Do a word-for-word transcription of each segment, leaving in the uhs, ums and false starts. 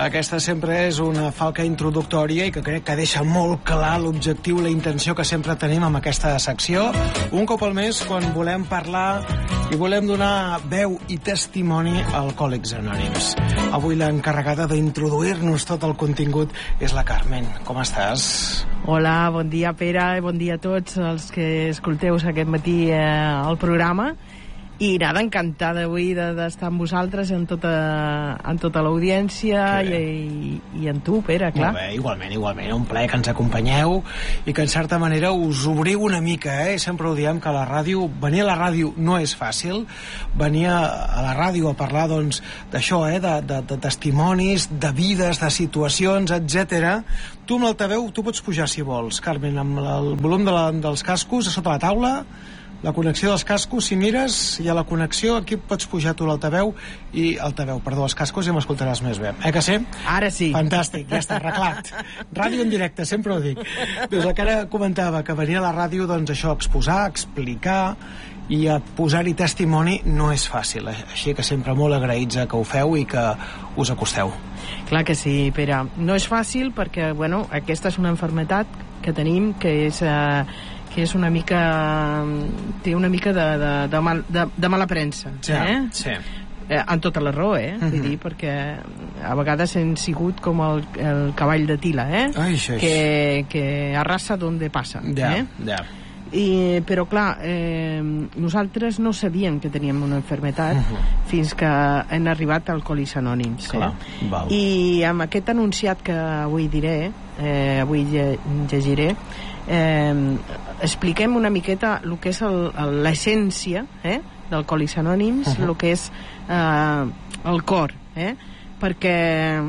Aquesta sempre és una falca introductòria i que crec que deixa molt clar l'objectiu, la intenció que sempre tenim amb aquesta secció. Un cop al mes, quan volem parlar i volem donar veu i testimoni a Alcohòlics Anònims. Avui l'encarregada d'introduir-nos tot el contingut és la Carmen. Com estàs? Hola, bon dia, Pere, bon dia a tots els que escolteu aquest matí eh, el programa. I nada, encantada avui d'estar amb vosaltres, en tota, en tota l'audiència i, i, i en tu, Pere, clar. Molt bé, igualment, igualment. Un plaer que ens acompanyeu i que en certa manera us obriu una mica, eh? Sempre ho diem que a la ràdio, venir a la ràdio no és fàcil, venir a la ràdio a parlar, doncs, d'això, eh? De, de, de testimonis, de vides, de situacions, etcètera. Tu amb l'altaveu, tu pots pujar si vols, Carmen, amb el volum de la, dels cascos a sota la taula. La connexió dels cascos, si mires, hi ha la connexió, aquí pots pujar tu l'altaveu i altaveu, perdó, els cascos i m'escoltaràs més bé. Eh que sí? Ara sí. Fantàstic, ja està arreglat. Ràdio en directe, sempre ho dic. Doncs la que ara comentava, que venir a la ràdio, doncs això, exposar, explicar i a posar-hi testimoni no és fàcil, eh? Així que sempre molt agraïts que ho feu i que us acosteu. Clar que sí, Pere. No és fàcil perquè, bueno, aquesta és una malaltia que tenim que és... Eh, que és una mica... té una mica de, de, de, mal, de, de mala premsa, sí, eh? Sí. Eh, en tota la raó, eh? Uh-huh. Vull dir, perquè a vegades hem sigut com el, el cavall de Tila, eh? Ai, sí. Que, que arrasa donde passa, ja, eh? Ja. I, però clar, eh, nosaltres no sabíem que teníem una malaltia uh-huh. fins que hem arribat a Alcohòlics Anònims, clar, eh? val. I amb aquest anunciat que avui diré, eh, avui llegiré, eh, expliquem una miqueta el que és l'essència eh, d'Alcohòlics Anònims, el uh-huh. que és eh, el cor, eh? Perquè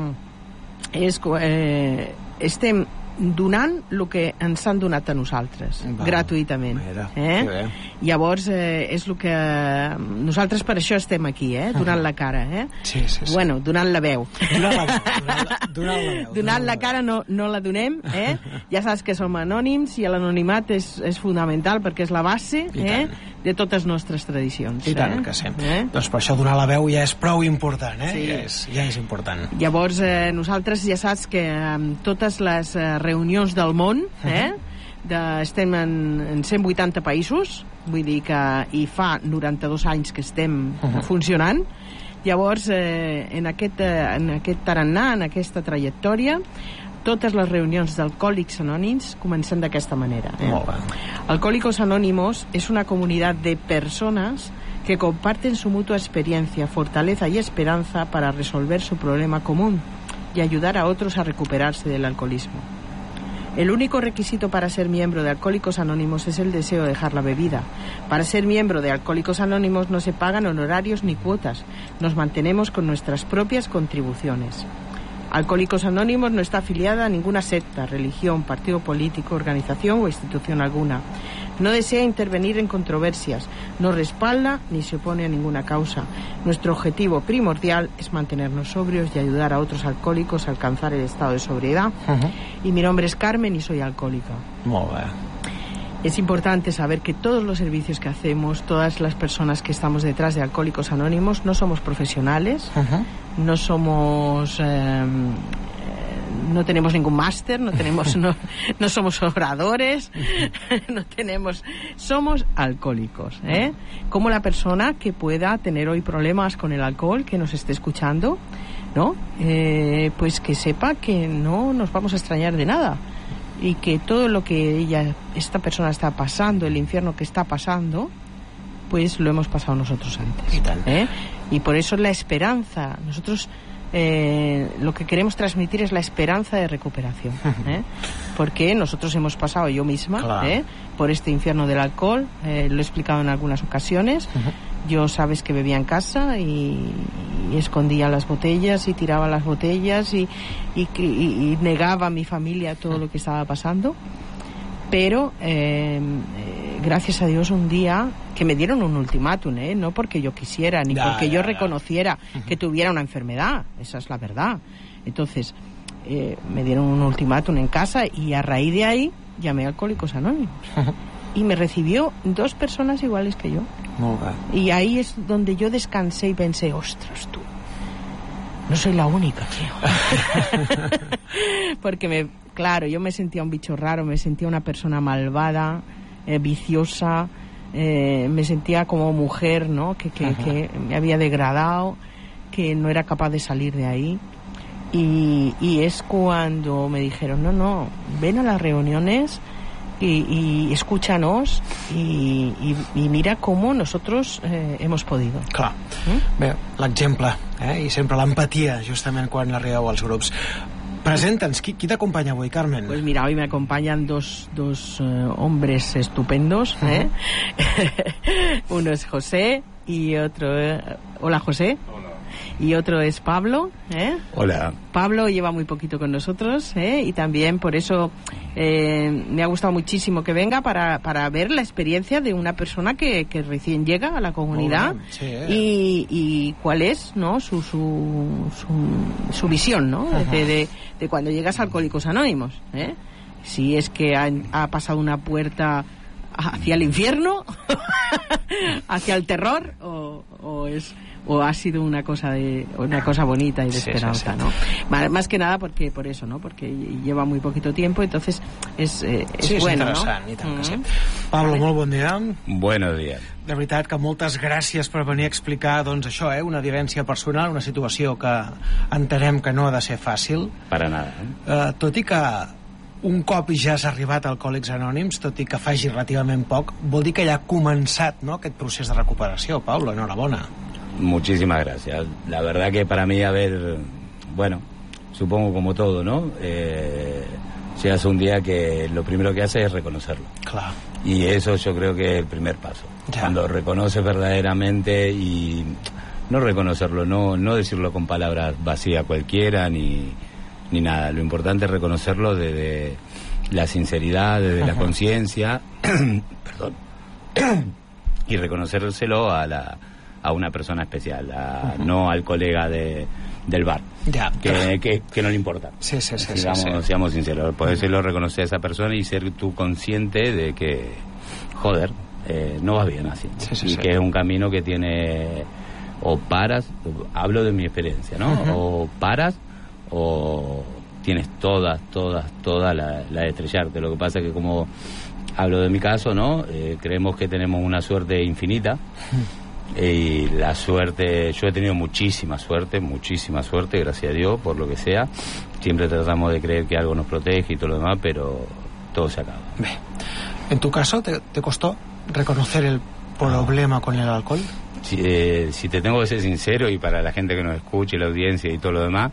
és, eh, estem donant el que ens han donat a nosaltres, va, gratuïtament. Mira, eh? Llavors, eh, és el que... Nosaltres per això estem aquí, eh? Donant la cara, eh? Sí, sí, sí. Bueno, donant la veu. Donant la veu. Donant la, donant la veu. Donant la cara no, no la donem, eh? Ja saps que som anònims i l'anonimat és, és fonamental perquè és la base, eh? de totes les nostres tradicions. I tant eh? que sí. Eh? Doncs per això donar la veu ja és prou important, eh? Sí. Ja, és, ja és important. Llavors, eh, nosaltres ja saps que en totes les eh, reunions del món, eh? De, estem en, en cent vuitanta països, vull dir que hi fa noranta-dos anys que estem uh-huh. funcionant. Llavors, eh, en, aquest, eh, en aquest tarannà, en aquesta trajectòria, totes les reunions d'Alcohòlics Anònims comencen d'aquesta manera. Eh? Molt bé. Alcohólicos Anónimos es una comunidad de personas que comparten su mutua experiencia, fortaleza y esperanza para resolver su problema común y ayudar a otros a recuperarse del alcoholismo. El único requisito para ser miembro de Alcohólicos Anónimos es el deseo de dejar la bebida. Para ser miembro de Alcohólicos Anónimos no se pagan honorarios ni cuotas. Nos mantenemos con nuestras propias contribuciones. Alcohólicos Anónimos no está afiliada a ninguna secta, religión, partido político, organización o institución alguna. No desea intervenir en controversias, no respalda ni se opone a ninguna causa. Nuestro objetivo primordial es mantenernos sobrios y ayudar a otros alcohólicos a alcanzar el estado de sobriedad. Uh-huh. Y mi nombre es Carmen y soy alcohólica. Molt bé. Es importante saber que todos los servicios que hacemos, todas las personas que estamos detrás de Alcohólicos Anónimos, no somos profesionales, uh-huh. no somos... Eh, no tenemos ningún máster, no tenemos no, no somos oradores, no tenemos, somos alcohólicos, ¿eh? Como la persona que pueda tener hoy problemas con el alcohol, que nos esté escuchando, ¿no? Eh, pues que sepa que no nos vamos a extrañar de nada y que todo lo que ella, esta persona está pasando, el infierno que está pasando, pues lo hemos pasado nosotros antes. Y tal. ¿Eh? Y por eso la esperanza, nosotros eh, lo que queremos transmitir es la esperanza de recuperación, ¿eh? Porque nosotros hemos pasado, yo misma, claro. ¿eh? por este infierno del alcohol, eh, lo he explicado en algunas ocasiones. Uh-huh. Yo sabes que bebía en casa y, y escondía las botellas y tiraba las botellas y, y, y, y negaba a mi familia todo lo que estaba pasando. Pero eh, eh, gracias a Dios un día que me dieron un ultimátum, ¿eh? No porque yo quisiera ni ya, porque ya, yo ya. reconociera uh-huh. que tuviera una enfermedad, esa es la verdad. Entonces eh, me dieron un ultimátum en casa y a raíz de ahí llamé a Alcohólicos Anónimos uh-huh. y me recibió dos personas iguales que yo. Molt bé. Y ahí es donde yo descansé y pensé, ostras, tú, no soy la única, tío. Porque, me, claro, yo me sentía un bicho raro, me sentía una persona malvada, eh, viciosa, eh, me sentía como mujer, ¿no? Que, que, que me había degradado, que no era capaz de salir de ahí. Y, y es cuando me dijeron, no, no, ven a las reuniones y, y escúchanos y, y, y mira cómo nosotros eh, hemos podido. Clar. Mm? Bé, l'exemple, eh? I sempre l'empatia, justament quan arribeu als grups. Presenta'ns, qui, qui t'acompanya avui, Carmen? Pues mira, hoy me acompañan dos, dos uh, hombres estupendos, ¿eh? Uh-huh. Uno es José y otro... Eh, hola, José. Hola. Y otro es Pablo, ¿eh? Hola. Pablo lleva muy poquito con nosotros, ¿eh? Y también por eso eh, me ha gustado muchísimo que venga para, para ver la experiencia de una persona que, que recién llega a la comunidad. Sí, eh. y, y cuál es, ¿no? Su, su, su, su visión, ¿no? Uh-huh. de, de, de cuando llegas a Alcohólicos Anónimos, ¿eh? Si es que ha, ha pasado una puerta hacia el infierno, hacia el terror, o, o es... o ha sido una cosa de una cosa bonita y de sí, esperanza, sí, sí. ¿no? Más que nada porque por eso, ¿no? Porque lleva muy poquito tiempo, entonces es, eh, és sí, bueno, és no? I tant que sí. Pablo, molt bon dia. Buenos días. De veritat que moltes gràcies per venir a explicar, doncs això, eh? Una vivència personal, una situació que entenem que no ha de ser fàcil. Para nada. Eh? Uh, tot i que un cop ja has arribat a Alcohòlics Anònims, tot i que faci relativament poc, vol dir que ja ha començat, no?, aquest procés de recuperació. Pablo, enhorabona. Muchísimas gracias. La verdad que para mí, a ver, bueno, supongo como todo, ¿no? Eh, llegas un día que lo primero que haces es reconocerlo. Claro. Y eso yo creo que es el primer paso. Ya. Cuando reconoces verdaderamente y no reconocerlo, no, no decirlo con palabras vacías cualquiera ni, ni nada. Lo importante es reconocerlo desde la sinceridad, desde Ajá. la conciencia, perdón, y reconocérselo a la a una persona especial, a, uh-huh. no al colega de, del bar, ya, que, pero... que, que no le importa. Sí, sí, sí, Digamos, sí, sí. Seamos sinceros, podérselo reconocer a esa persona y ser tú consciente de que, joder, eh, no vas bien así. Sí, sí, y sí. que es un camino que tiene, o paras, hablo de mi experiencia, ¿no? Uh-huh. O paras, o tienes todas, todas, todas la, la de estrellarte. Lo que pasa es que, como hablo de mi caso, ¿no? Eh, creemos que tenemos una suerte infinita. Uh-huh. Y la suerte, yo he tenido muchísima suerte, muchísima suerte, gracias a Dios, por lo que sea. Siempre tratamos de creer que algo nos protege y todo lo demás, pero todo se acaba. Bé. ¿En tu caso te, te costó reconocer el problema no. con el alcohol? Si, eh, si te tengo que ser sincero, y para la gente que nos escuche, la audiencia y todo lo demás,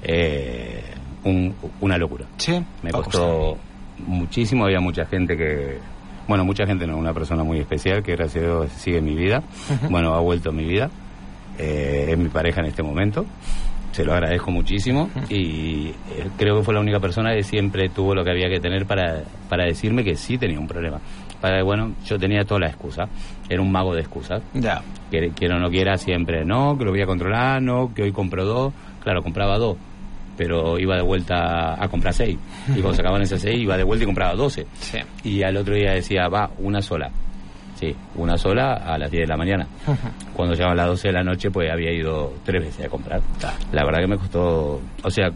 eh, un, una locura. Sí. Me costó muchísimo, había mucha gente que... Bueno, mucha gente no, una persona muy especial que gracias a Dios sigue en mi vida. Uh-huh. Bueno, ha vuelto a mi vida. Eh, es mi pareja en este momento. Se lo agradezco muchísimo. Uh-huh. Y eh, creo que fue la única persona que siempre tuvo lo que había que tener para, para decirme que sí tenía un problema. Para, bueno, yo tenía toda la excusa. Era un mago de excusas. Ya. Yeah. Que quiera o no quiera, siempre, no, que lo voy a controlar, no, que hoy compro dos. Claro, compraba dos, pero iba de vuelta a comprar seis. Y cuando se acababan esas seis, iba de vuelta y compraba doce. Sí. Y al otro día decía, va, una sola. Sí, una sola a las diez de la mañana. Uh-huh. Cuando llegaban las doce de la noche, pues había ido tres veces a comprar. La verdad que me costó... O sea,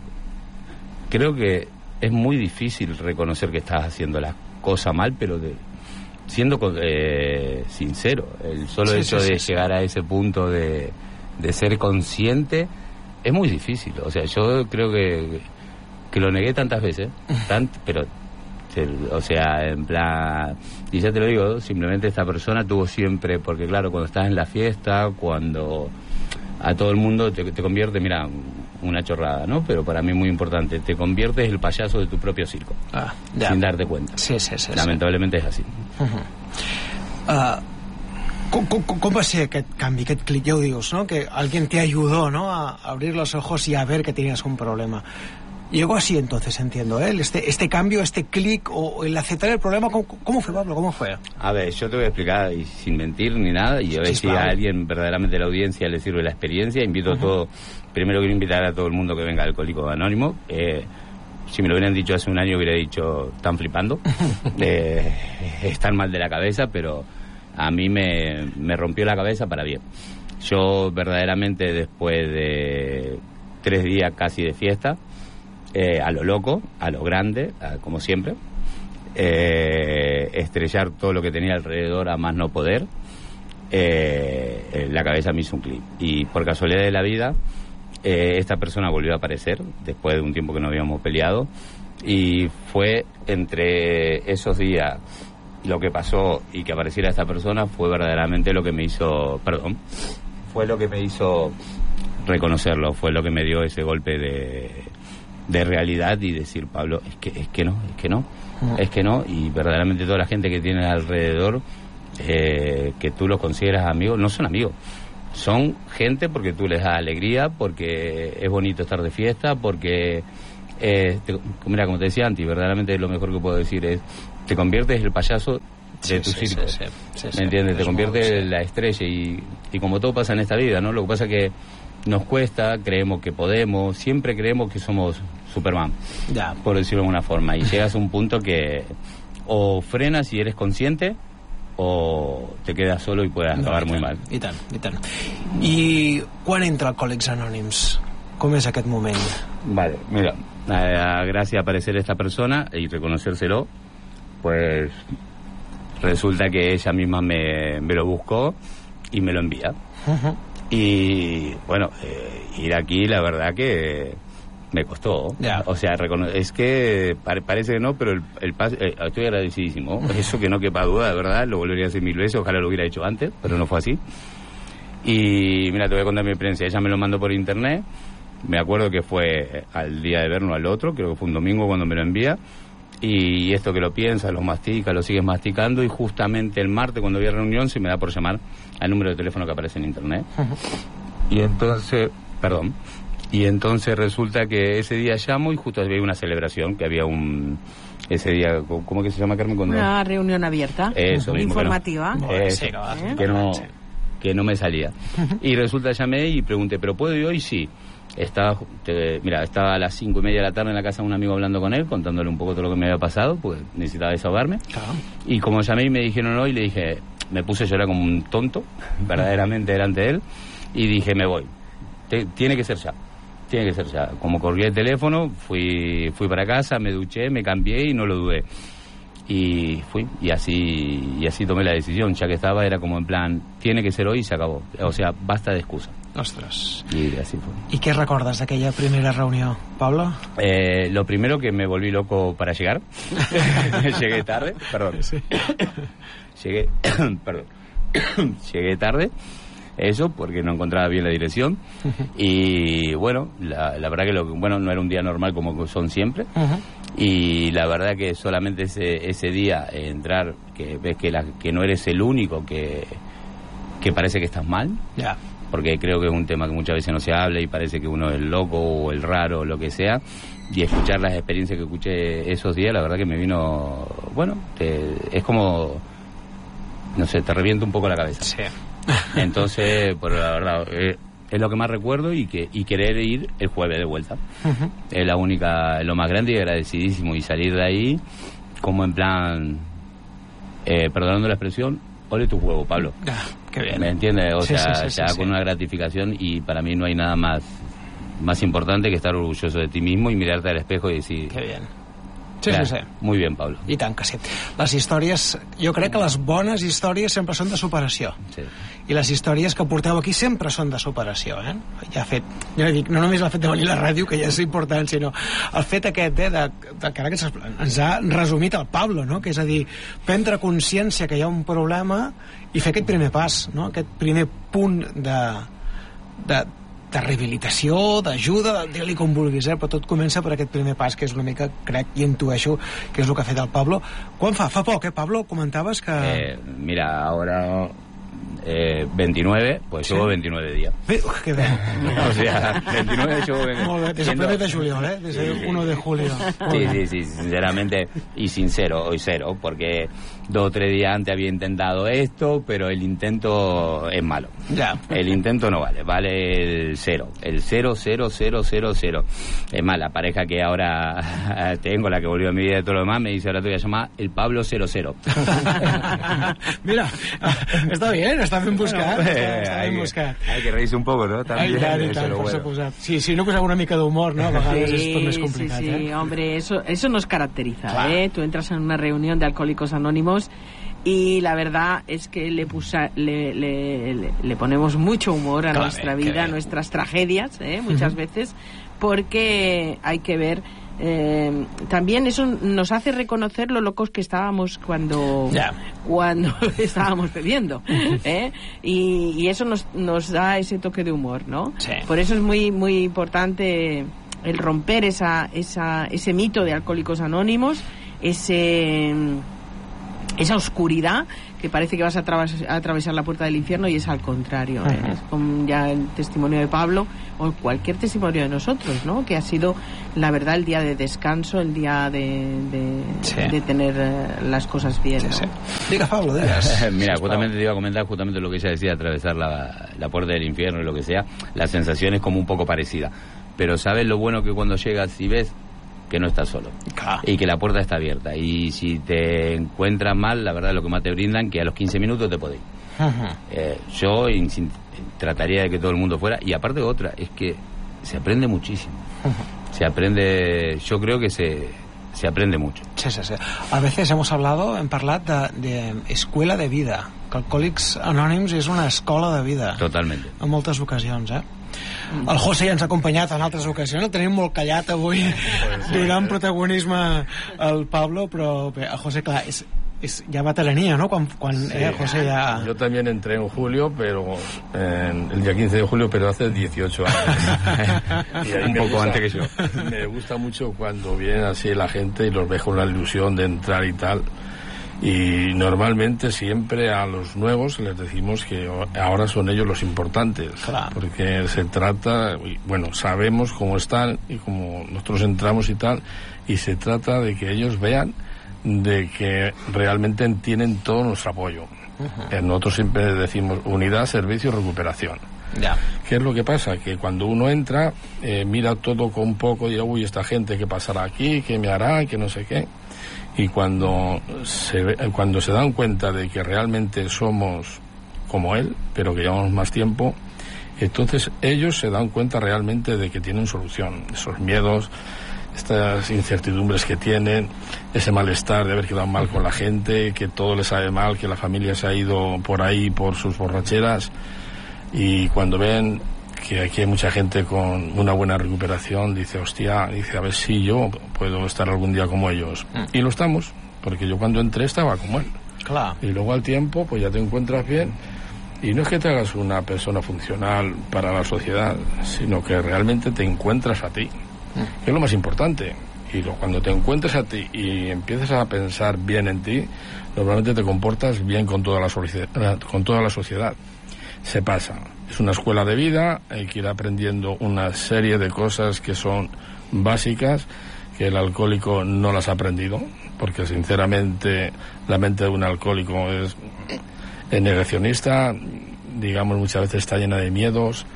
creo que es muy difícil reconocer que estás haciendo las cosas mal, pero de, siendo eh, sincero. El solo sí, hecho sí, de sí, llegar sí. a ese punto de, de ser consciente... Es muy difícil, o sea, yo creo que, que lo negué tantas veces, tant, pero, o sea, en plan, y ya te lo digo, simplemente esta persona tuvo siempre, porque claro, cuando estás en la fiesta, cuando a todo el mundo te, te convierte, mira, una chorrada, ¿no? Pero para mí muy importante, te conviertes el payaso de tu propio circo, ah, sin darte cuenta. Sí, sí, sí. Lamentablemente sí. Es así. Uh-huh. Uh... ¿Cómo, cómo, ¿Cómo va a ser aquest canvi, aquest clic? Ya lo dius, ¿no? Que alguien te ayudó, ¿no?, a abrir los ojos y a ver que tenías un problema. Llegó así entonces, entiendo, ¿eh? Este, este cambio, este clic o el aceptar el problema, ¿cómo, ¿cómo fue, Pablo? ¿Cómo fue? A ver, yo te voy a explicar, y sin mentir ni nada, y a ver sí, si claro. a alguien verdaderamente de la audiencia le sirve la experiencia. Invito uh-huh. a todo, primero quiero invitar a todo el mundo que venga a Alcohólicos Anónimos. Eh, si me lo hubieran dicho hace un año, hubiera dicho, están flipando, eh, están mal de la cabeza, pero... A mí me, me rompió la cabeza para bien. Yo verdaderamente, después de tres días casi de fiesta, eh, a lo loco, a lo grande, a, como siempre, eh, estrellar todo lo que tenía alrededor a más no poder. Eh, la cabeza me hizo un clic y por casualidad de la vida eh, esta persona volvió a aparecer después de un tiempo que no habíamos peleado, y fue entre esos días lo que pasó y que apareciera esta persona fue verdaderamente lo que me hizo, perdón, fue lo que me hizo reconocerlo, fue lo que me dio ese golpe de, de realidad y decir, Pablo, es que, es que no, es que no, es que no, y verdaderamente toda la gente que tienes alrededor, eh, que tú los consideras amigos, no son amigos, son gente porque tú les das alegría, porque es bonito estar de fiesta, porque, eh, te, mira, como te decía antes, verdaderamente lo mejor que puedo decir es, te conviertes en el payaso de sí, tu sí, circo, sí, sí, sí, ¿me entiendes? Sí, te conviertes en la estrella y, y como todo pasa en esta vida, ¿no? Lo que pasa es que nos cuesta, creemos que podemos, siempre creemos que somos Superman, ya, por decirlo de alguna forma, y llegas a un punto que o frenas y eres consciente o te quedas solo y puedes acabar no, muy mal. I tant, i tant. I quan entra Alcohòlics Anònims? Com és aquest moment? Vale, mira, eh, gracias a aparecer esta persona y reconocérselo, pues resulta que ella misma me, me lo buscó y me lo envía. Uh-huh. Y bueno, eh, ir aquí la verdad que me costó. Yeah. O sea, recono- es que pare- parece que no, pero el, el pas- eh, estoy agradecidísimo. Eso que no quepa duda, de verdad, lo volvería a hacer mil veces, ojalá lo hubiera hecho antes, pero no fue así. Y mira, te voy a contar mi experiencia. Ella me lo mandó por internet, me acuerdo que fue al día de vernos al otro, creo que fue un domingo cuando me lo envía. Y esto que lo piensas, lo mastica, lo sigues masticando, y justamente el martes cuando había reunión se me da por llamar al número de teléfono que aparece en internet. Y entonces, perdón, y entonces resulta que ese día llamo y justo había una celebración, que había un, ese día, ¿cómo que se llama, Carmen? Cuando... Una reunión abierta, eso mismo, informativa. Que no, eh, sí, que, no, que no me salía. Y resulta, llamé y pregunté, ¿pero puedo ir hoy? Sí. Estaba, te, mira, estaba a las cinco y media de la tarde en la casa de un amigo hablando con él, contándole un poco todo lo que me había pasado, pues necesitaba desahogarme. Claro. Y como llamé y me dijeron no, y le dije, me puse a llorar como un tonto, verdaderamente delante de él, y dije, me voy. Te, tiene que ser ya, tiene que ser ya. Como corrí el teléfono, fui, fui para casa, me duché, me cambié y no lo dudé. Y fui, y así, y así tomé la decisión, ya que estaba, era como en plan, tiene que ser hoy y se acabó. O sea, basta de excusa. Ostres. I així fue. I què recordes d'aquella primera reunió, Pablo? Eh, lo primero que me volví loco para llegar. Llegué tarde, perdón. Sí. Llegué, perdón. Llegué tarde, eso, porque no encontraba bien la dirección. Y bueno, la, la verdad que lo, bueno, no era un día normal como son siempre. Uh-huh. Y la verdad que solamente ese, ese día eh, entrar, que ves que, la, que no eres el único que, que parece que estás mal. Ya. Yeah. Porque creo que es un tema que muchas veces no se habla y parece que uno es el loco o el raro o lo que sea, y escuchar las experiencias que escuché esos días, la verdad que me vino, bueno, te, es como, no sé, te revienta un poco la cabeza. Sí. Entonces, por la verdad, eh, es lo que más recuerdo, y que y querer ir el jueves de vuelta. Uh-huh. Es la única, lo más grande y agradecidísimo, y salir de ahí como en plan, eh, perdonando la expresión, ole tu huevo, Pablo. Ah, qué bien. ¿Me entiendes? O sí, sea, sí, sí, ya sí, con sí. una gratificación, y para mí no hay nada más más importante que estar orgulloso de ti mismo y mirarte al espejo y decir... Qué bien. Sí, clar, sí, sí. Muy bien, Pablo. I tant que sí. Les històries, jo crec que les bones històries sempre són de superació. Sí. I les històries que porteu aquí sempre són de superació, eh? Ja ha fet, jo dic, no només el fet de venir a la ràdio, que ja és important, sinó el fet aquest, eh, de, de que ara que ens ha resumit el Pablo, no? Que és a dir, prendre consciència que hi ha un problema i fer aquest primer pas, no? Aquest primer punt de, de, de rehabilitació, d'ajuda, dir-li com vulguis, eh? Però tot comença per aquest primer pas, que és una mica, crec i intueixo, que és el que ha fet el Pablo. Quan fa? Fa poc, eh, Pablo? Comentaves que... Eh, mira, ahora... Eh, veintinueve, pues ¿sí? Llevo veintinueve días. Uf, qué bien. O sea, veintinueve llevo veintinueve. Desde el primer de julio, ¿eh? Desde el uno de julio. Sí, sí, sí, sinceramente, y sincero, hoy cero, porque dos o tres días antes había intentado esto, pero el intento es malo. Ya. El intento no vale, vale el cero. El cero, cero, cero, cero, cero. Es más, la pareja que ahora tengo, la que volvió a mi vida y todo lo demás, me dice, ahora te voy a llamar el Pablo cero cero. Mira, está bien, está està ben buscat. Bueno, està, està hay, ben que, buscat. hay que reírse un poco, ¿no? También, Ai, tant, i tant, per bueno. suposat. Sí, si no poseu una mica d'humor, ¿no? A vegades sí, és tot més complicat, sí, sí. ¿eh? Hombre, eso, eso nos caracteriza, Claro. ¿eh? Tú entras en una reunión de Alcohólicos Anónimos y la verdad es que le, pusa, le, le, le, le ponemos mucho humor a Claro, nuestra bien, vida, a bien. nuestras tragedias, ¿eh? Muchas uh-huh. veces, porque hay que ver... Eh, también eso nos hace reconocer lo locos que estábamos cuando yeah. cuando estábamos bebiendo, ¿eh? y, y eso nos, nos da ese toque de humor, ¿no? Sí. Por eso es muy muy importante el romper esa, esa ese mito de Alcohólicos Anónimos, ese esa oscuridad que parece que vas a, atravesar, a atravesar la puerta del infierno, y es al contrario, ¿eh? Es como ya el testimonio de Pablo o cualquier testimonio de nosotros, ¿no? Que ha sido, la verdad, el día de descanso, el día de, de, sí. de tener uh, las cosas bien, sí, ¿no? sí. Diga, Pablo, digas. Mira, justamente te iba a comentar justamente lo que ella decía, atravesar la, la puerta del infierno y lo que sea. La sensación es como un poco parecida, pero ¿sabes lo bueno que cuando llegas y ves que no estás solo? Claro. Y que la puerta está abierta, y si te encuentras mal, la verdad lo que más te brindan, que a los quince minutos te podés ir. Uh-huh. eh, yo in, in, trataría de que todo el mundo fuera, y aparte otra, es que se aprende muchísimo. Uh-huh. Se aprende, yo creo que se, se aprende mucho. Sí, sí, sí. A veces hemos hablado, hem parlat de, de escuela de vida, que Alcohòlics Anònims és una escola de vida. Totalmente. En moltes ocasions, eh? El José ja ens ha acompanyat en altres ocasions, el tenim molt callat avui, donant protagonisme al Pablo, però bé, el José, clar, és, és ja veterania, ¿no? Quan, quan sí, eh, José ya... Yo también entré en julio, pero en el día quince de julio, pero hace dieciocho años. Y ahí un poco gusta, antes que yo. Me gusta mucho cuando viene así la gente y los ve con la ilusión de entrar y tal. Y normalmente siempre a los nuevos les decimos que ahora son ellos los importantes, claro. Porque se trata, bueno, sabemos cómo están y cómo nosotros entramos y tal, y se trata de que ellos vean de que realmente tienen todo nuestro apoyo. Uh-huh. Nosotros siempre decimos unidad, servicio y recuperación. Yeah. ¿Qué es lo que pasa? Que cuando uno entra, eh, mira todo con un poco, y uy, esta gente, ¿qué pasará aquí? ¿Qué me hará? ¿Qué no sé qué? Y cuando se, cuando se dan cuenta de que realmente somos como él, pero que llevamos más tiempo, entonces ellos se dan cuenta realmente de que tienen solución. Esos miedos, estas incertidumbres que tienen, ese malestar de haber quedado mal con la gente, que todo les sabe mal, que la familia se ha ido por ahí por sus borracheras, y cuando ven que aquí hay mucha gente con una buena recuperación, dice, hostia, dice, a ver si yo puedo estar algún día como ellos. Mm. Y lo estamos, porque yo cuando entré estaba como él. Claro. Y luego al tiempo, pues ya te encuentras bien, y no es que te hagas una persona funcional para la sociedad, sino que realmente te encuentras a ti, mm. que es lo más importante. Y lo, cuando te encuentres a ti y empiezas a pensar bien en ti, normalmente te comportas bien con toda la, sociedad, con toda la sociedad. Se pasa. Es una escuela de vida, hay que ir aprendiendo una serie de cosas que son básicas, que el alcohólico no las ha aprendido, porque sinceramente la mente de un alcohólico es, es negacionista, digamos, muchas veces está llena de miedos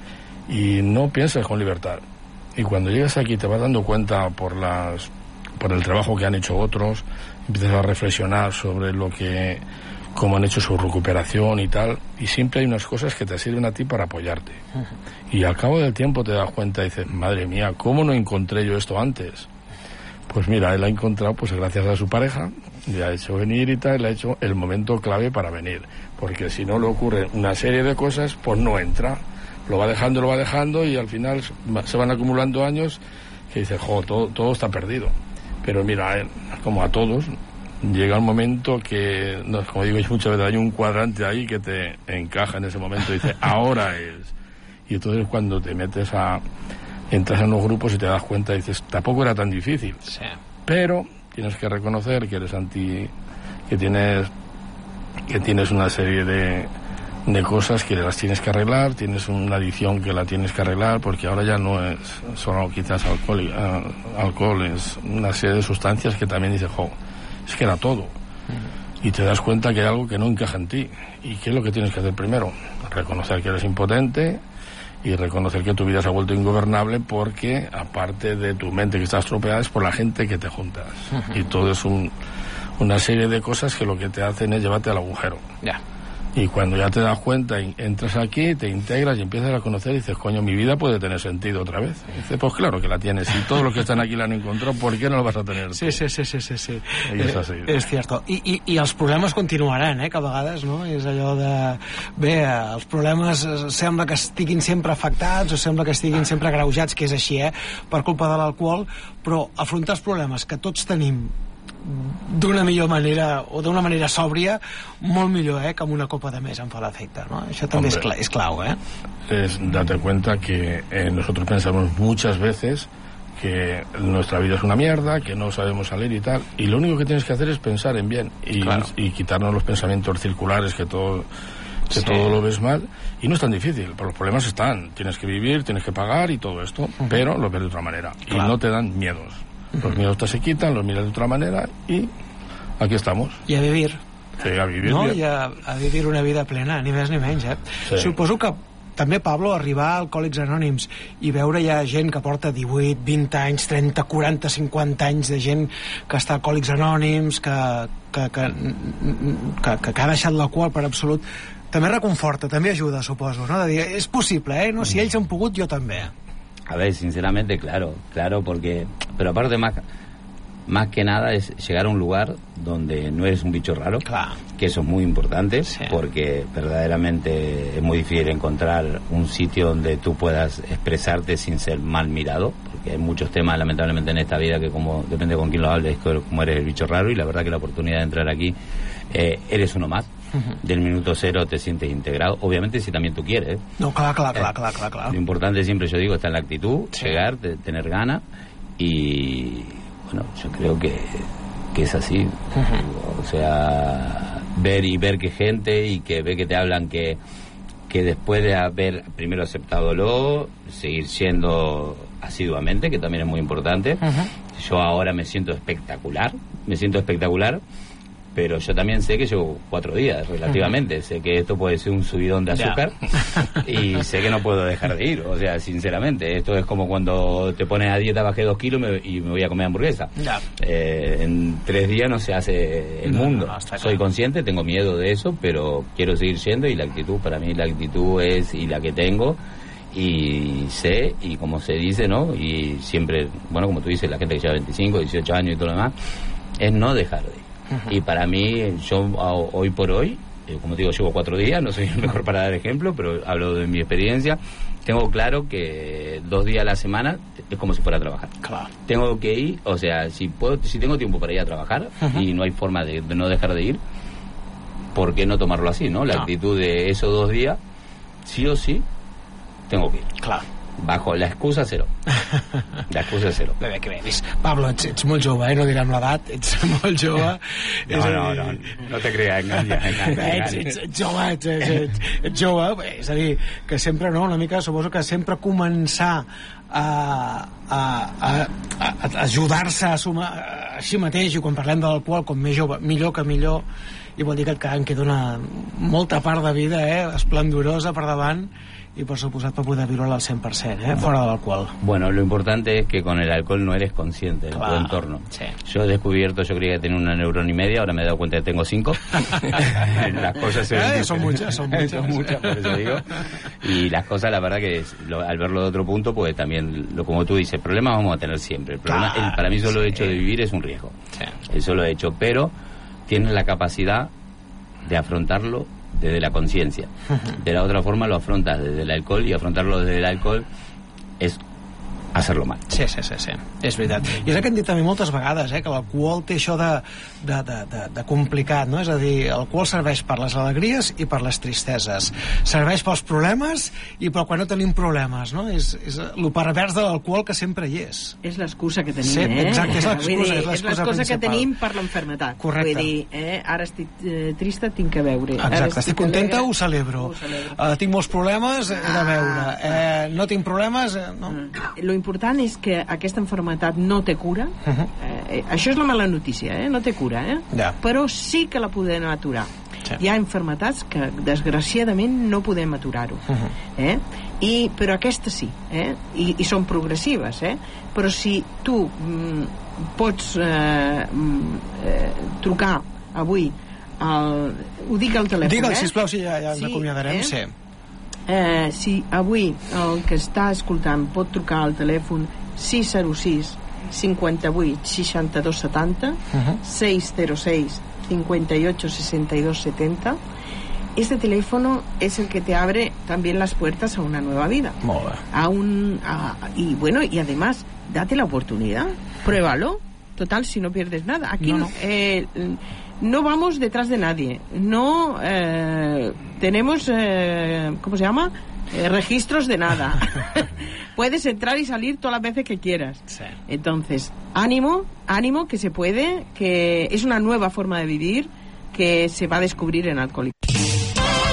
y no piensas con libertad. Y cuando llegas aquí te vas dando cuenta por las por el trabajo que han hecho otros, empiezas a reflexionar sobre lo que cómo han hecho su recuperación y tal, y siempre hay unas cosas que te sirven a ti para apoyarte. Uh-huh. Y al cabo del tiempo te das cuenta y dices, madre mía, ¿cómo no encontré yo esto antes? Pues mira, él ha encontrado, pues gracias a su pareja, le ha hecho venir y tal, le ha hecho el momento clave para venir, porque si no le ocurre una serie de cosas, pues no entra, lo va dejando, lo va dejando, y al final se van acumulando años que dices, jo, todo, todo está perdido. Pero mira, él, como a todos, llega un momento que, no, como digo yo muchas veces, hay un cuadrante ahí que te encaja en ese momento y dice, ahora es. Y entonces cuando te metes a, entras en los grupos y te das cuenta y dices, tampoco era tan difícil. Sí. Pero tienes que reconocer que eres anti, que tienes, que tienes una serie de, de cosas que las tienes que arreglar, tienes una adicción que la tienes que arreglar, porque ahora ya no es solo quizás alcohol, uh, alcohol, es una serie de sustancias que también dices, jo, es que era todo. Uh-huh. Y te das cuenta que hay algo que no encaja en ti. ¿Y qué es lo que tienes que hacer primero? Reconocer que eres impotente y reconocer que tu vida se ha vuelto ingobernable, porque aparte de tu mente que está estropeada es por la gente que te juntas. Uh-huh. Y todo es un, una serie de cosas que lo que te hacen es llevarte al agujero. Ya. Y cuando ya te das cuenta, entras aquí, te integras y empiezas a conocer y dices, coño, mi vida puede tener sentido otra vez. Y dices, pues claro que la tienes. Si todos los que están aquí la han encontrado, ¿por qué no lo vas a tener? Sí, sí, sí, sí, sí, sí. I és així. Eh, és cierto. I, i, I els problemes continuaran, eh, que a vegades, no? És allò de... Bé, els problemes sembla que estiguin sempre afectats o sembla que estiguin sempre agreujats, que és així, eh, per culpa de l'alcohol, però afrontar els problemes que tots tenim d'una millor manera o d'una manera sòbria, molt millor, eh, que amb una copa de més em fa l'efecte, ¿no? Això també Hombre, és, cla és clau, eh? Es date cuenta que eh, nosotros pensamos muchas veces que nuestra vida es una mierda, que no sabemos salir y tal, y lo único que tienes que hacer es pensar en bien y, claro. y quitarnos los pensamientos circulares que todo que sí. todo lo ves mal, y no es tan difícil, pero los problemas están, tienes que vivir, tienes que pagar y todo esto, uh-huh. pero lo ves de otra manera, claro. y no te dan miedos. Los miedos te se quitan, los miras de otra manera y aquí estamos. I a vivir. Sí, a vivir no? bien. I a, a vivir una vida plena, ni més ni menys, eh? Sí. Suposo que també, Pablo, arribar a Alcohòlics Anònims i veure ja gent que porta divuit, vint anys, trenta, quaranta, cinquanta anys de gent que està a Alcohòlics Anònims, que, que, que, que, que, que ha deixat l'alcohol per absolut, també reconforta, també ajuda, suposo, no? De dir, és possible, eh? No? Si ells han pogut, jo també. A ver, sinceramente, claro, claro, porque... Pero aparte, más, más que nada, es llegar a un lugar donde no eres un bicho raro, claro. que eso es muy importante, sí. porque verdaderamente es muy difícil encontrar un sitio donde tú puedas expresarte sin ser mal mirado, porque hay muchos temas, lamentablemente, en esta vida que, como depende con quién lo hables, como eres el bicho raro, y la verdad que la oportunidad de entrar aquí, eh, eres uno más. Uh-huh. Del minuto cero te sientes integrado, obviamente si también tú quieres. No, claro, claro, claro, claro, claro, claro. Lo importante siempre, yo digo, está en la actitud, sí. llegar, de, tener ganas, y bueno, yo creo que, que es así. Uh-huh. O sea, ver y ver que gente y que ve que te hablan que, que después de haber primero aceptadolo, seguir siendo asiduamente, que también es muy importante. Uh-huh. Yo ahora me siento espectacular, me siento espectacular. Pero yo también sé que llevo cuatro días, relativamente. Uh-huh. Sé que esto puede ser un subidón de azúcar y sé que no puedo dejar de ir. O sea, sinceramente, esto es como cuando te pones a dieta, bajé dos kilos me, y me voy a comer hamburguesa. Yeah. Eh, en tres días no se hace el no, mundo. No, no, Soy claro. consciente, tengo miedo de eso, pero quiero seguir siendo, y la actitud, para mí la actitud es y la que tengo. Y sé, y como se dice, ¿no? Y siempre, bueno, como tú dices, la gente que lleva veinticinco, dieciocho años y todo lo demás, es no dejar de ir. Uh-huh. Y para mí, yo hoy por hoy, eh, como digo, llevo cuatro días, no soy el mejor para dar ejemplo, pero hablo de mi experiencia. Tengo claro que dos días a la semana es como si fuera a trabajar. Claro. Tengo que ir, o sea, si puedo, si tengo tiempo para ir a trabajar, uh-huh. y no hay forma de, de no dejar de ir, ¿por qué no tomarlo así, no? La no. actitud de esos dos días, sí o sí, tengo que ir. Claro. Bajo la excusa cero. La excusa cero. Bé, bé, que bé. Pablo, ets, ets molt jove, eh? No direm l'edat, ets molt jove. No, no, no, no te creas, enganya, enganya. Ets, ets, ets jove, ets, ets, ets, ets jove, bé, és a dir, que sempre, no, una mica, suposo que sempre començar a, a, a, a, a ajudar-se a sumar a si mateix, i quan parlem de l'alcohol, com més jove, millor que millor, i vol dir que et queda una molta part de vida, eh? Esplendorosa per davant, y por supuesto para poder vivirlo al cien por ciento, ¿eh? Fuera del alcohol. Bueno, lo importante es que con el alcohol no eres consciente de claro, tu entorno. Sí. Yo he descubierto, yo creía que tenía una neurona y media, ahora me he dado cuenta que tengo cinco. Las cosas se ven eh, son muchas, son muchas. son muchas, por eso digo. Y las cosas, la verdad que es, lo, al verlo de otro punto, pues también, lo como tú dices, problemas vamos a tener siempre. El problema, claro, el, para mí solo el hecho de vivir es un riesgo. Sí. El solo hecho, pero tienes la capacidad de afrontarlo desde la conciencia. Uh-huh. De la otra forma lo afrontas desde el alcohol, y afrontarlo desde el alcohol es hacerlo mal. Sí, sí, sí, sí, és veritat. I és el que hem dit també moltes vegades, eh, que l'alcohol té això de, de, de, de, de complicat, no? És a dir, l'alcohol serveix per les alegries i per les tristeses, serveix pels problemes i per quan no tenim problemes, no? És, és el pervers de l'alcohol que sempre hi és. És l'excusa que tenim, sí, eh? Exacte, és l'excusa, és l'excusa que tenim per l'enfermetat. Correcte. Vull dir, eh, ara estic eh, trista, tinc que beure. Exacte, ara estic, estic contenta, alegre, ho celebro. Ho celebro. Uh, tinc molts problemes, he de beure. Eh, no tinc problemes, eh, no. Lo important és que aquesta enfermetat no té cura. Uh-huh. eh, això és la mala notícia, eh? No té cura, eh? Yeah. Però sí que la podem aturar. Sí. Hi ha enfermetats que desgraciadament no podem aturar-ho, uh-huh. eh? I, però aquestes sí, eh? I, i són progressives, eh? Però si tu mm, pots eh, mm, eh, trucar avui el, ho dic al telèfon, Digue'l, eh? sisplau, si ja, ja ens sí, acomiadarem. Eh? Sí. Eh, si avui el que està escoltant pot trucar al telèfon sis zero sis cinquanta-vuit seixanta-dos setanta, Uh-huh. seis cero seis cincuenta y ocho sesenta y dos setenta. Este teléfono es el que te abre también las puertas a una nueva vida. Molt bé. A un a- y bueno, y además date la oportunidad, pruébalo. Total, si no pierdes nada. Aquí No, no. eh, no vamos detrás de nadie. No eh, tenemos, eh, ¿cómo se llama? Eh, registros de nada. Puedes entrar y salir todas las veces que quieras. Sí. Entonces, ánimo, ánimo, que se puede, que es una nueva forma de vivir que se va a descubrir en Alcohólicos.